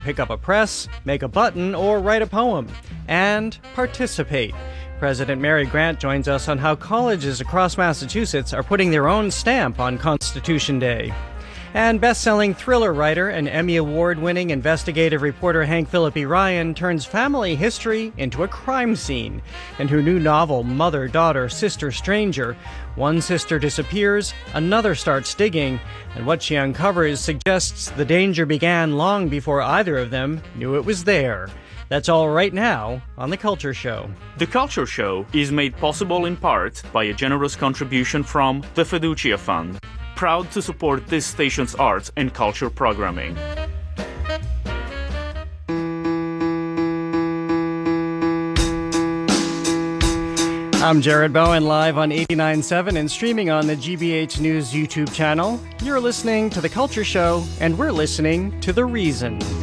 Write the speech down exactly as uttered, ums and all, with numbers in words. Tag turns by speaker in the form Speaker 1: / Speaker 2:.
Speaker 1: pick up a press, make a button, or write a poem, and participate. President Mary Grant joins us on how colleges across Massachusetts are putting their own stamp on Constitution Day. And best-selling thriller writer and Emmy Award-winning investigative reporter Hank Phillippi Ryan turns family history into a crime scene. In her new novel, Mother, Daughter, Sister, Stranger, one sister disappears, another starts digging, and what she uncovers suggests the danger began long before either of them knew it was there. That's all right now on The Culture Show.
Speaker 2: The Culture Show is made possible in part by a generous contribution from the Fiducia Fund, proud to support this station's arts and culture programming.
Speaker 1: I'm Jared Bowen, live on eighty-nine point seven and streaming on the G B H News YouTube channel. You're listening to The Culture Show, and we're listening to The Reason.